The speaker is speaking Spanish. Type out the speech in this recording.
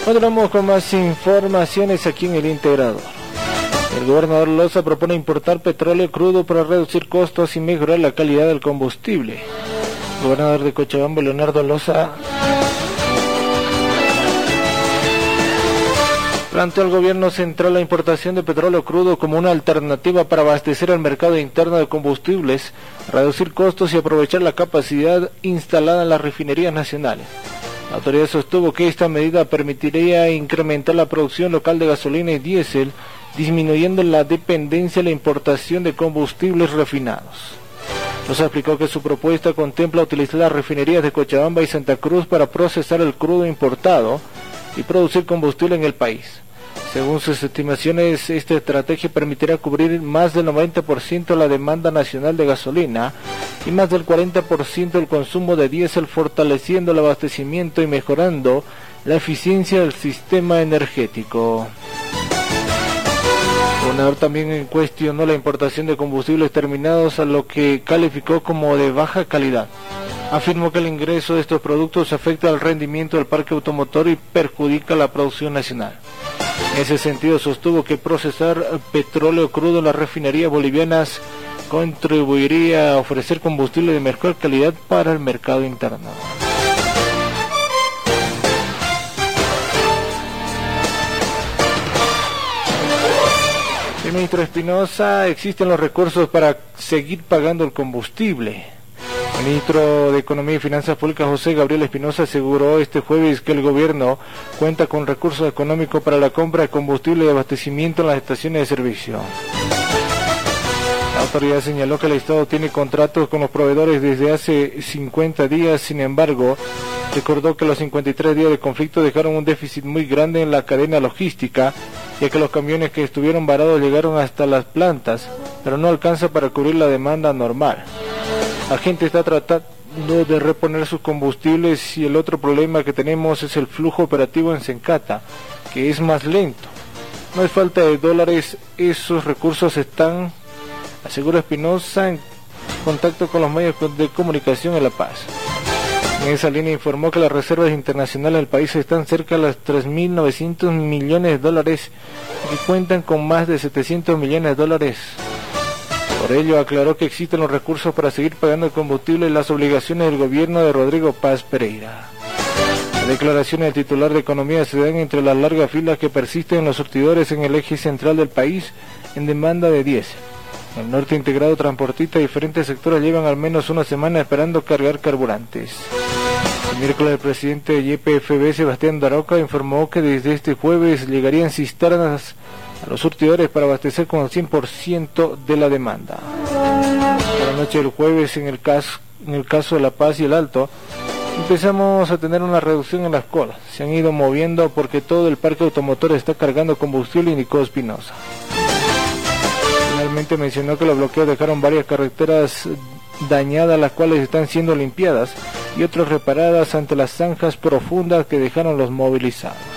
Continuamos con más informaciones aquí en el Integrador. El gobernador Loza propone importar petróleo crudo para reducir costos y mejorar la calidad del combustible. El gobernador de Cochabamba, Leonardo Loza, planteó al gobierno central la importación de petróleo crudo como una alternativa para abastecer el mercado interno de combustibles, reducir costos y aprovechar la capacidad instalada en las refinerías nacionales. La autoridad sostuvo que esta medida permitiría incrementar la producción local de gasolina y diésel, disminuyendo la dependencia de la importación de combustibles refinados. Nos explicó que su propuesta contempla utilizar las refinerías de Cochabamba y Santa Cruz para procesar el crudo importado y producir combustible en el país. Según sus estimaciones, esta estrategia permitirá cubrir más del 90% de la demanda nacional de gasolina y más del 40% del consumo de diésel, fortaleciendo el abastecimiento y mejorando la eficiencia del sistema energético. El gobernador también cuestionó la importación de combustibles terminados, a lo que calificó como de baja calidad. Afirmó que el ingreso de estos productos afecta al rendimiento del parque automotor y perjudica la producción nacional. En ese sentido, sostuvo que procesar petróleo crudo en las refinerías bolivianas contribuiría a ofrecer combustible de mejor calidad para el mercado interno. El ministro Espinosa, existen los recursos para seguir pagando el combustible. El ministro de Economía y Finanzas Públicas, José Gabriel Espinosa, aseguró este jueves que el gobierno cuenta con recursos económicos para la compra de combustible y abastecimiento en las estaciones de servicio. La autoridad señaló que el Estado tiene contratos con los proveedores desde hace 50 días, sin embargo, recordó que los 53 días de conflicto dejaron un déficit muy grande en la cadena logística, ya que los camiones que estuvieron varados llegaron hasta las plantas, pero no alcanza para cubrir la demanda normal. La gente está tratando de reponer sus combustibles y el otro problema que tenemos es el flujo operativo en Sencata, que es más lento. No es falta de dólares, esos recursos están, asegura Espinosa, en contacto con los medios de comunicación en La Paz. En esa línea informó que las reservas internacionales del país están cerca de los 3.900 millones de dólares y cuentan con más de 700 millones de dólares. Por ello, aclaró que existen los recursos para seguir pagando el combustible y las obligaciones del gobierno de Rodrigo Paz Pereira. Las declaraciones del titular de Economía se dan entre las largas filas que persisten en los surtidores en el eje central del país en demanda de diésel. En el norte integrado transportista, diferentes sectores llevan al menos una semana esperando cargar carburantes. El miércoles el presidente de YPFB, Sebastián Daroca, informó que desde este jueves llegarían cisternas a los surtidores para abastecer con el 100% de la demanda. Por la noche del jueves, en el caso de La Paz y el Alto, empezamos a tener una reducción en las colas. Se han ido moviendo porque todo el parque automotor está cargando combustible, indicó Espinosa. Finalmente mencionó que los bloqueos dejaron varias carreteras dañadas, las cuales están siendo limpiadas, y otras reparadas ante las zanjas profundas que dejaron los movilizados.